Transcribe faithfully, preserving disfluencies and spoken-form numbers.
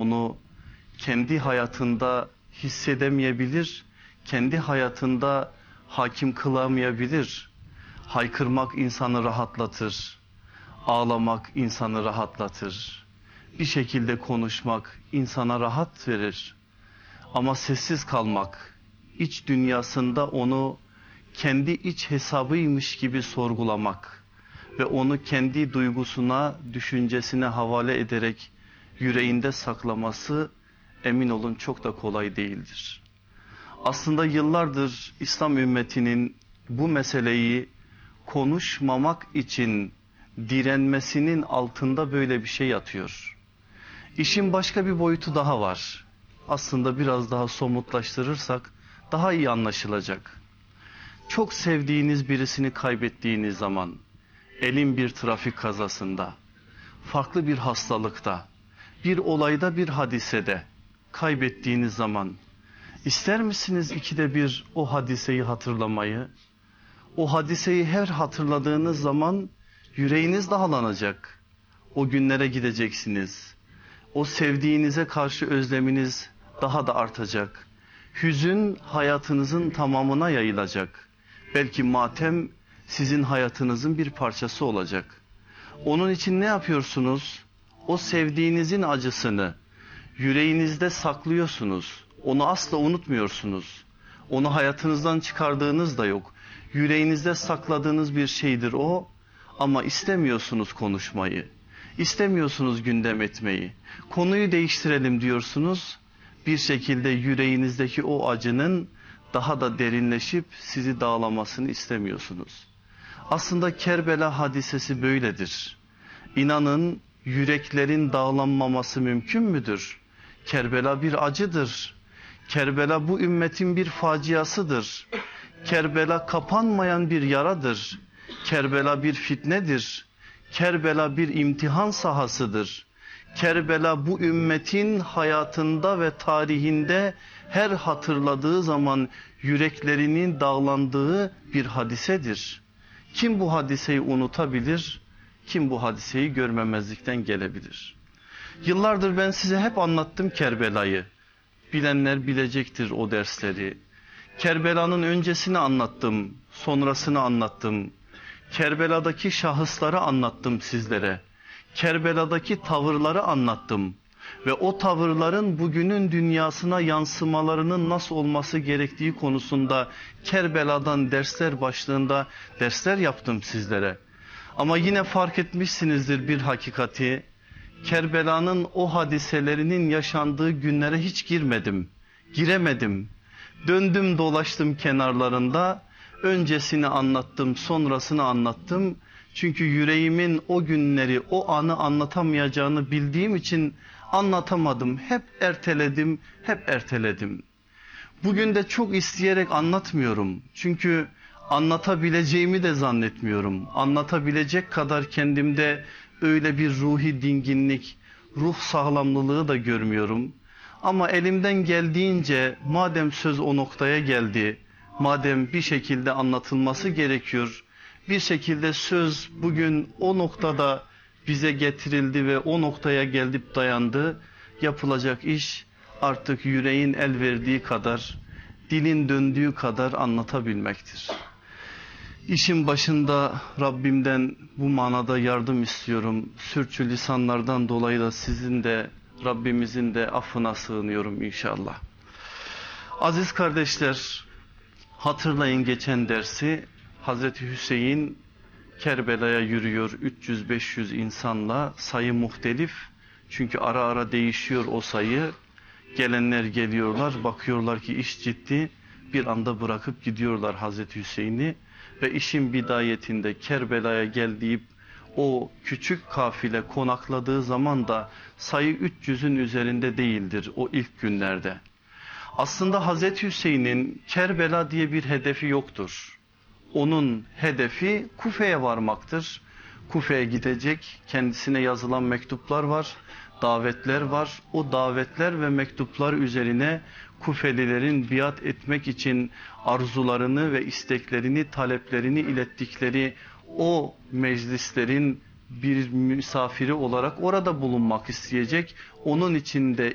onu kendi hayatında hissedemeyebilir, kendi hayatında hakim kılamayabilir. Haykırmak insanı rahatlatır, ağlamak insanı rahatlatır, bir şekilde konuşmak insana rahat verir. Ama sessiz kalmak, iç dünyasında onu kendi iç hesabıymış gibi sorgulamak ve onu kendi duygusuna, düşüncesine havale ederek yüreğinde saklaması emin olun çok da kolay değildir. Aslında yıllardır İslam ümmetinin bu meseleyi konuşmamak için direnmesinin altında böyle bir şey yatıyor. İşin başka bir boyutu daha var. Aslında biraz daha somutlaştırırsak daha iyi anlaşılacak. Çok sevdiğiniz birisini kaybettiğiniz zaman, elin bir trafik kazasında, farklı bir hastalıkta, bir olayda, bir hadisede kaybettiğiniz zaman ister misiniz ikide bir o hadiseyi hatırlamayı? O hadiseyi her hatırladığınız zaman yüreğiniz dağlanacak. O günlere gideceksiniz. O sevdiğinize karşı özleminiz daha da artacak. Hüzün hayatınızın tamamına yayılacak. Belki matem sizin hayatınızın bir parçası olacak. Onun için ne yapıyorsunuz? O sevdiğinizin acısını yüreğinizde saklıyorsunuz. Onu asla unutmuyorsunuz. Onu hayatınızdan çıkardığınız da yok. Yüreğinizde sakladığınız bir şeydir o, ama istemiyorsunuz konuşmayı. İstemiyorsunuz gündem etmeyi. Konuyu değiştirelim diyorsunuz. Bir şekilde yüreğinizdeki o acının daha da derinleşip sizi dağlamasını istemiyorsunuz. Aslında Kerbela hadisesi böyledir. İnanın yüreklerin dağlanmaması mümkün müdür? Kerbela bir acıdır. Kerbela bu ümmetin bir faciasıdır. Kerbela kapanmayan bir yaradır. Kerbela bir fitnedir. Kerbela bir imtihan sahasıdır. Kerbela bu ümmetin hayatında ve tarihinde her hatırladığı zaman yüreklerinin dağlandığı bir hadisedir. Kim bu hadiseyi unutabilir? Kim bu hadiseyi görmemezlikten gelebilir? Yıllardır ben size hep anlattım Kerbela'yı. Bilenler bilecektir o dersleri. Kerbela'nın öncesini anlattım, sonrasını anlattım. Kerbela'daki şahısları anlattım sizlere. Kerbela'daki tavırları anlattım. Ve o tavırların bugünün dünyasına yansımalarının nasıl olması gerektiği konusunda Kerbela'dan dersler başlığında dersler yaptım sizlere. Ama yine fark etmişsinizdir bir hakikati. Kerbela'nın o hadiselerinin yaşandığı günlere hiç girmedim, giremedim. Döndüm dolaştım kenarlarında, öncesini anlattım, sonrasını anlattım. Çünkü yüreğimin o günleri, o anı anlatamayacağını bildiğim için anlatamadım. Hep erteledim, hep erteledim. Bugün de çok isteyerek anlatmıyorum. Çünkü anlatabileceğimi de zannetmiyorum. Anlatabilecek kadar kendimde öyle bir ruhi dinginlik, ruh sağlamlılığı da görmüyorum. Ama elimden geldiğince madem söz o noktaya geldi, madem bir şekilde anlatılması gerekiyor, bir şekilde söz bugün o noktada bize getirildi ve o noktaya gelip dayandı, yapılacak iş artık yüreğin el verdiği kadar, dilin döndüğü kadar anlatabilmektir. İşin başında Rabbimden bu manada yardım istiyorum. Sürçülisanlardan dolayı da sizin de Rabbimizin de affına sığınıyorum inşallah. Aziz kardeşler, hatırlayın geçen dersi. Hazreti Hüseyin Kerbela'ya yürüyor üç yüz beş yüz insanla, sayı muhtelif. Çünkü ara ara değişiyor o sayı. Gelenler geliyorlar, bakıyorlar ki iş ciddi. Bir anda bırakıp gidiyorlar Hazreti Hüseyin'i. Ve işin bidayetinde Kerbela'ya geldiği o küçük kafile konakladığı zaman da sayı üç yüzün üzerinde değildir o ilk günlerde. Aslında Hazreti Hüseyin'in Kerbela diye bir hedefi yoktur. Onun hedefi Kufe'ye varmaktır. Kufe'ye gidecek, kendisine yazılan mektuplar var, davetler var. O davetler ve mektuplar üzerine Kufelilerin biat etmek için arzularını ve isteklerini, taleplerini ilettikleri o meclislerin bir misafiri olarak orada bulunmak isteyecek. Onun için de